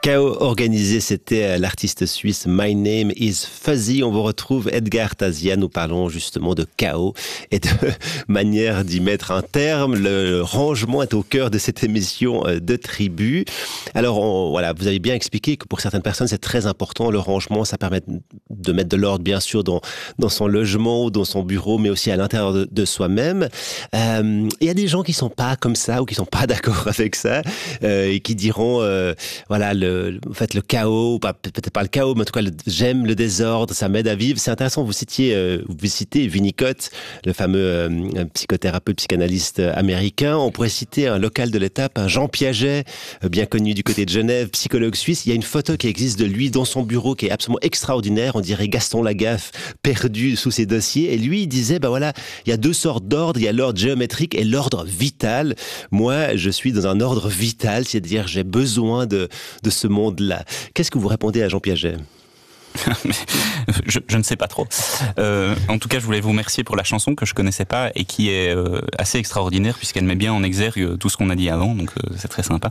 Chaos organisé, c'était l'artiste suisse My Name is Fuzzy. On vous retrouve Edgar Tazia. Nous parlons justement de chaos et de manière d'y mettre un terme. Le rangement est au cœur de cette émission de Tribu. Alors voilà, vous avez bien expliqué que pour certaines personnes c'est très important le rangement. Ça permet de mettre de l'ordre bien sûr dans son logement ou dans son bureau, mais aussi à l'intérieur de soi-même. Il y a des gens qui sont pas comme ça ou qui sont pas d'accord avec ça et qui diront voilà en fait le chaos, peut-être pas le chaos, mais en tout cas j'aime le désordre, ça m'aide à vivre. C'est intéressant, vous citez Winnicott, le fameux psychothérapeute, psychanalyste américain. On pourrait citer un local de l'étape, un Jean Piaget, bien connu du côté de Genève, psychologue suisse. Il y a une photo qui existe de lui dans son bureau qui est absolument extraordinaire. On dirait Gaston Lagaffe perdu sous ses dossiers. Et lui, il disait, voilà, il y a deux sortes d'ordre. Il y a l'ordre géométrique et l'ordre vital. Moi, je suis dans un ordre vital, c'est-à-dire j'ai besoin de ce monde-là. Qu'est-ce que vous répondez à Jean Piaget ? Je ne sais pas trop. En tout cas, je voulais vous remercier pour la chanson que je connaissais pas et qui est assez extraordinaire puisqu'elle met bien en exergue tout ce qu'on a dit avant, donc c'est très sympa.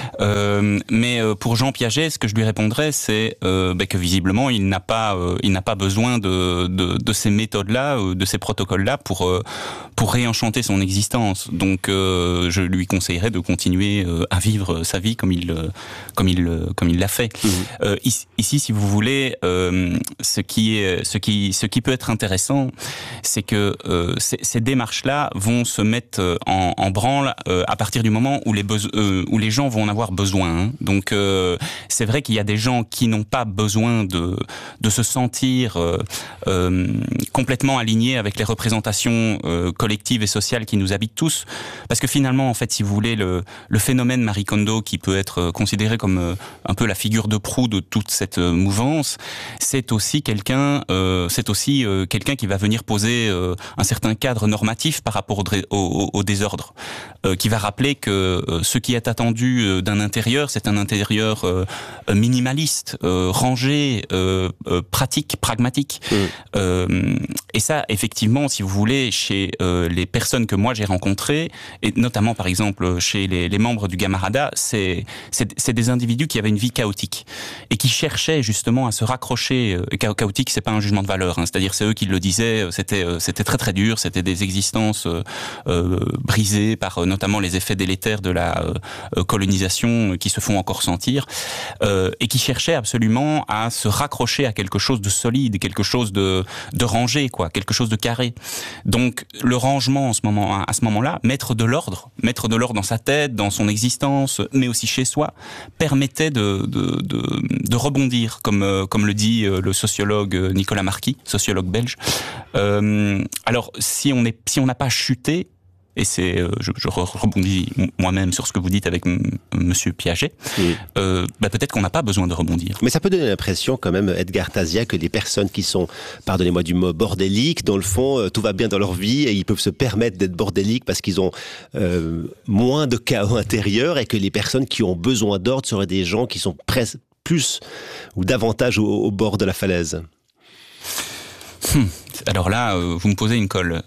Mais pour Jean Piaget, ce que je lui répondrais, c'est que visiblement, il n'a pas besoin de ces méthodes-là, de ces protocoles-là pour réenchanter son existence. Donc, je lui conseillerais de continuer à vivre sa vie comme il l'a fait. Mmh. Ici, si vous voulez, ce qui peut être intéressant, c'est que ces démarches-là vont se mettre en branle à partir du moment où les gens vont en avoir besoin. Hein. Donc c'est vrai qu'il y a des gens qui n'ont pas besoin de se sentir complètement alignés avec les représentations collectives et sociales qui nous habitent tous, parce que finalement, en fait, si vous voulez, le phénomène Marie Kondo, qui peut être considéré comme un peu la figure de proue de toute cette mouvance, c'est aussi quelqu'un qui va venir poser un certain cadre normatif par rapport au désordre, qui va rappeler que ce qui est attendu d'un intérieur, c'est un intérieur minimaliste, rangé, pratique, pragmatique. Et ça, effectivement, si vous voulez, chez les personnes que moi j'ai rencontrées, et notamment par exemple chez les membres du Gamarada, c'est des individus qui avaient une vie chaotique et qui cherchaient justement à se raccrocher. Chaotique, c'est pas un jugement de valeur, hein, c'est-à-dire c'est eux qui le disaient. C'était très très dur. C'était des existences brisées par notamment les effets délétères de la colonisation qui se font encore sentir, et qui cherchaient absolument à se raccrocher à quelque chose de solide, quelque chose de rangé, quoi, quelque chose de carré. Donc le rangement à ce moment-là, mettre de l'ordre dans sa tête, dans son existence, mais aussi chez soi, permettait de rebondir, comme le dit le sociologue Nicolas Marquis, sociologue belge. Alors si on n'a pas chuté, et je rebondis moi-même sur ce que vous dites avec Monsieur Piaget, peut-être qu'on n'a pas besoin de rebondir. Mais ça peut donner l'impression quand même, Edgar Tazia, que les personnes qui sont, pardonnez-moi du mot, bordéliques, dans le fond, tout va bien dans leur vie et ils peuvent se permettre d'être bordéliques parce qu'ils ont moins de chaos intérieur, et que les personnes qui ont besoin d'ordre seraient des gens qui sont presque plus ou davantage au bord de la falaise. Alors là, vous me posez une colle.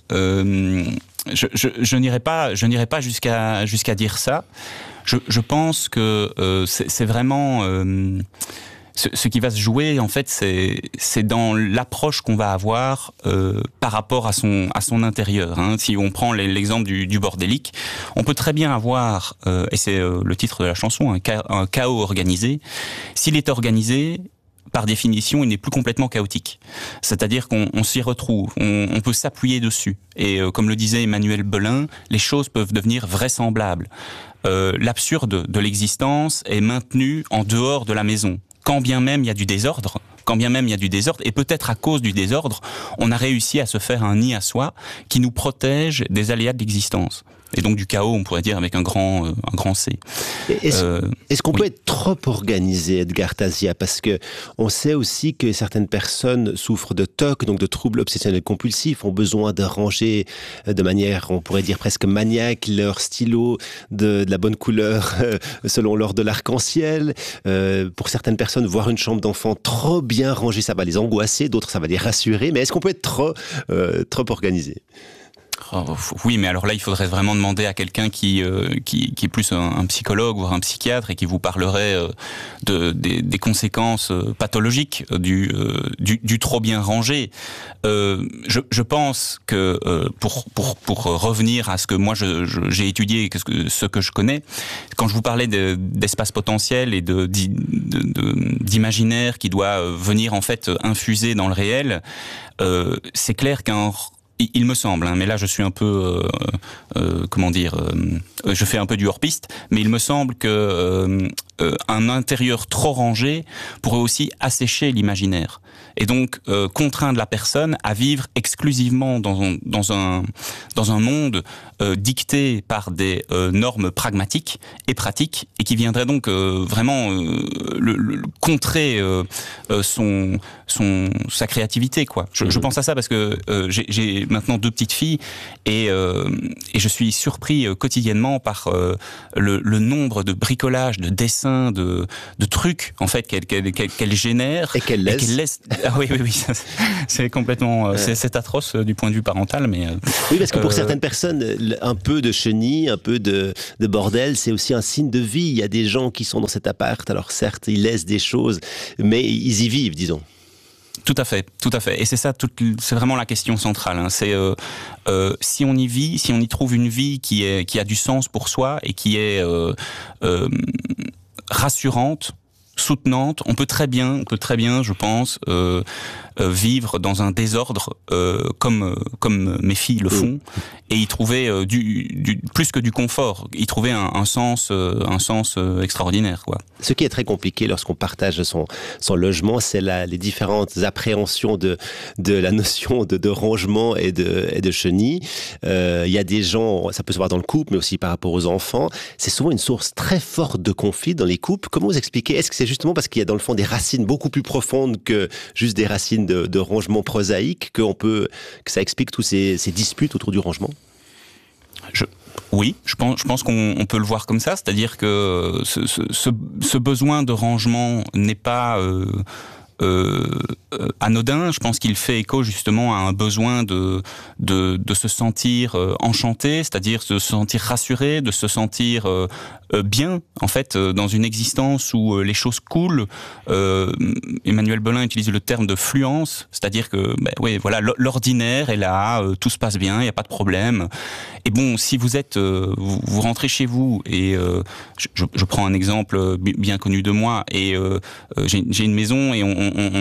Je n'irai pas jusqu'à dire ça. Je pense que c'est vraiment ce qui va se jouer, en fait, c'est dans l'approche qu'on va avoir par rapport à son intérieur. Hein. Si on prend l'exemple du bordélique, on peut très bien avoir, et c'est le titre de la chanson, un chaos organisé. S'il est organisé, par définition, il n'est plus complètement chaotique. C'est-à-dire qu'on s'y retrouve, on peut s'appuyer dessus. Et comme le disait Emmanuel Belin, les choses peuvent devenir vraisemblables. L'absurde de l'existence est maintenu en dehors de la maison. Quand bien même il y a du désordre, et peut-être à cause du désordre, on a réussi à se faire un nid à soi qui nous protège des aléas de l'existence. Et donc du chaos, on pourrait dire avec un grand C. Est-ce qu'on peut être trop organisé, Edgar Tazia ? Parce que on sait aussi que certaines personnes souffrent de TOC, donc de troubles obsessionnels compulsifs, ont besoin de ranger de manière, on pourrait dire presque maniaque, leur stylo de la bonne couleur selon l'ordre de l'arc-en-ciel. Pour certaines personnes, voir une chambre d'enfant trop bien rangée, ça va les angoisser, d'autres ça va les rassurer. Mais est-ce qu'on peut être trop organisé ? Oui, mais alors là, il faudrait vraiment demander à quelqu'un qui est plus un psychologue, voire un psychiatre, et qui vous parlerait des conséquences pathologiques du trop bien rangé. Je pense que pour revenir à ce que moi j'ai étudié, ce que je connais, quand je vous parlais d'espace potentiel et d'imaginaire qui doit venir en fait infuser dans le réel, c'est clair il me semble, mais là je suis un peu, je fais un peu du hors-piste, mais il me semble que un intérieur trop rangé pourrait aussi assécher l'imaginaire et donc contraindre la personne à vivre exclusivement dans un monde dicté par des normes pragmatiques et pratiques et qui viendrait donc vraiment contrer sa créativité, quoi. Je pense à ça parce que j'ai maintenant 2 petites filles et je suis surpris quotidiennement par le nombre de bricolages, de dessins, de trucs en fait qu'elle génère et qu'elle laisse. Ah oui, c'est complètement c'est atroce du point de vue parental, mais oui, parce que pour certaines personnes, un peu de chenille, un peu de bordel, c'est aussi un signe de vie. Il y a des gens qui sont dans cet appart, alors certes, ils laissent des choses, mais ils y vivent, disons. Tout à fait. Et c'est ça, c'est vraiment la question centrale. Hein. C'est si on y vit, si on y trouve une vie qui a du sens pour soi et qui est rassurante, soutenante, on peut très bien, je pense, vivre dans un désordre comme mes filles le font, et y trouver plus que du confort, y trouver un sens extraordinaire, quoi. Ce qui est très compliqué lorsqu'on partage son logement, c'est les différentes appréhensions de la notion de rangement et de chenille. Il y a des gens, ça peut se voir dans le couple, mais aussi par rapport aux enfants. C'est souvent une source très forte de conflit dans les couples. Comment vous expliquez? Est-ce que c'est justement parce qu'il y a dans le fond des racines beaucoup plus profondes que juste des racines de rangement prosaïque que ça explique tous ces disputes autour du rangement? Oui, je pense qu'on peut le voir comme ça, c'est-à-dire que ce besoin de rangement n'est pas anodin. Je pense qu'il fait écho justement à un besoin de se sentir enchanté, c'est-à-dire de se sentir rassuré, de se sentir bien, en fait, dans une existence où les choses coulent. Emmanuel Belin utilise le terme de fluence, c'est-à-dire que l'ordinaire est là, tout se passe bien, il n'y a pas de problème. Et bon, si vous êtes, vous rentrez chez vous et je prends un exemple bien connu de moi, et j'ai une maison et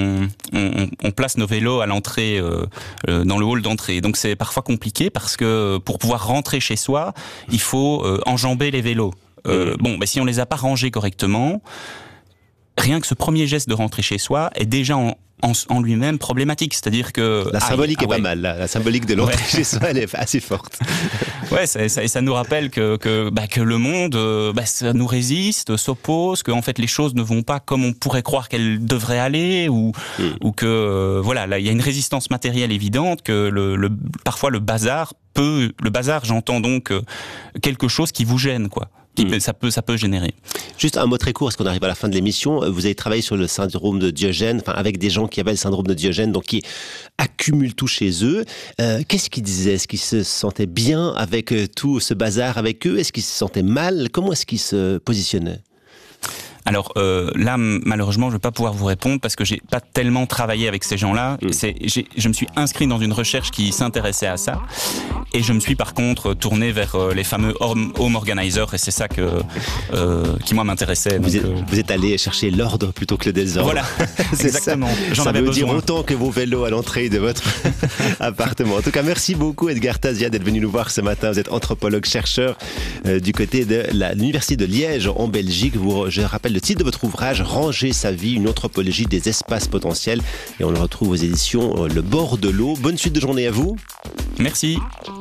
on place nos vélos à l'entrée, dans le hall d'entrée. Donc c'est parfois compliqué parce que pour pouvoir rentrer chez soi, il faut enjamber les vélos. Si on les a pas rangés correctement, rien que ce premier geste de rentrer chez soi est déjà en lui-même problématique. C'est-à-dire que la symbolique est pas mal. La symbolique de l'entrée chez soi, elle est assez forte. Ouais, ça nous rappelle que le monde, ça nous résiste, s'oppose, que en fait les choses ne vont pas comme on pourrait croire qu'elles devraient aller, ou que là il y a une résistance matérielle évidente, que parfois le bazar, j'entends donc quelque chose qui vous gêne, quoi. Ça peut générer. Juste un mot très court, parce qu'on arrive à la fin de l'émission. Vous avez travaillé sur le syndrome de Diogène, avec des gens qui avaient le syndrome de Diogène, donc qui accumulent tout chez eux. Qu'est-ce qu'ils disaient? Est-ce qu'ils se sentaient bien avec tout ce bazar avec eux? Est-ce qu'ils se sentaient mal? Comment est-ce qu'ils se positionnaient? Alors là, malheureusement, je ne vais pas pouvoir vous répondre parce que j'ai pas tellement travaillé avec ces gens-là. Je me suis inscrit dans une recherche qui s'intéressait à ça, et je me suis par contre tourné vers les fameux home organizers, et c'est ça qui moi m'intéressait. Vous êtes allé chercher l'ordre plutôt que le désordre. Voilà, exactement. J'en avais besoin. Ça veut dire autant que vos vélos à l'entrée de votre appartement. En tout cas, merci beaucoup Edgar Tazia d'être venu nous voir ce matin. Vous êtes anthropologue, chercheur du côté de l'Université de Liège en Belgique. Je rappelle le titre de votre ouvrage, Ranger sa vie, une anthropologie des espaces potentiels, et on le retrouve aux éditions Le Bord de l'eau. Bonne suite de journée à vous. Merci.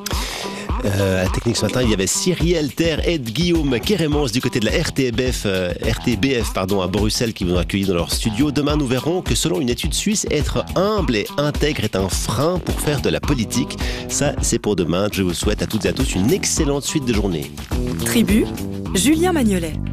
À Technique ce matin, il y avait Cyrielle Terre et Guillaume Kérémans du côté de la RTBF à Bruxelles, qui vont accueillir dans leur studio. Demain, nous verrons que selon une étude suisse, être humble et intègre est un frein pour faire de la politique. Ça, c'est pour demain. Je vous souhaite à toutes et à tous une excellente suite de journée. Tribu, Julien Magnolet.